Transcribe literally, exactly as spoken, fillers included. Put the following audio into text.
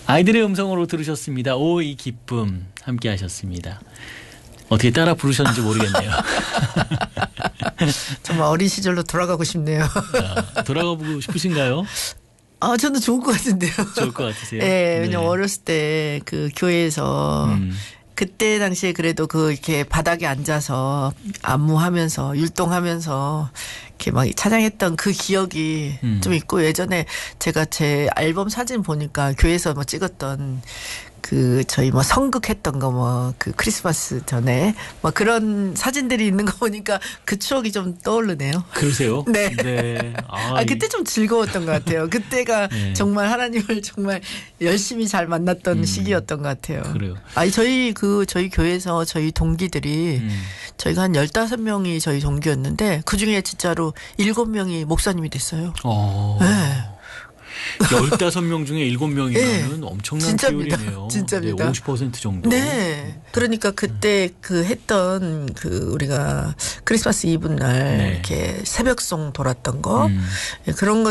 아이들의 음성으로 들으셨습니다. 오 이 기쁨 함께 하셨습니다. 어떻게 따라 부르셨는지 모르겠네요. 정말 어린 시절로 돌아가고 싶네요. 아, 돌아가보고 싶으신가요? 아, 저는 좋을 것 같은데요. 좋을 것 같으세요? 네, 왜냐면 네. 어렸을 때 그 교회에서 음. 그때 당시에 그래도 그 이렇게 바닥에 앉아서 안무하면서 율동하면서 이렇게 막 찬양했던 그 기억이 음. 좀 있고 예전에 제가 제 앨범 사진 보니까 교회에서 뭐 찍었던 그 저희 뭐 성극했던 거 뭐 그 크리스마스 전에 뭐 그런 사진들이 있는 거 보니까 그 추억이 좀 떠오르네요. 그러세요? 네. 네. 아, 아, 그때 좀 즐거웠던 것 같아요. 그때가 네. 정말 하나님을 정말 열심히 잘 만났던 음. 시기였던 것 같아요. 그래요. 아니, 저희 그, 저희 교회에서 저희 동기들이 음. 저희가 한 열다섯 명이 저희 동기였는데 그 중에 진짜로 일곱 명이 목사님이 됐어요. 어. 네. 열다섯 명 중에 일곱 명이면 네. 엄청난 진짜입니다. 비율이네요. 진짜입니다. 네, 오십 퍼센트 정도. 네. 그러니까 그때 그 했던 그 우리가 크리스마스 이브 날 네. 이렇게 새벽송 돌았던 거 음. 그런 것